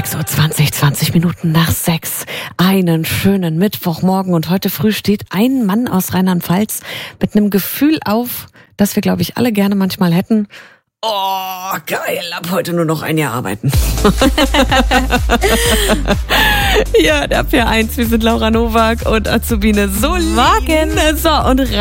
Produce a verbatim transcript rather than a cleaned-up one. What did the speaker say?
sechs Uhr zwanzig, zwanzig Minuten nach sechs. Einen schönen Mittwochmorgen und heute früh steht ein Mann aus Rheinland-Pfalz mit einem Gefühl auf, das wir, glaube ich, alle gerne manchmal hätten. Oh, geil, ab heute nur noch ein Jahr arbeiten. Ja, der P eins, wir sind Laura Nowak und Azubine Solin. Morgen. So, und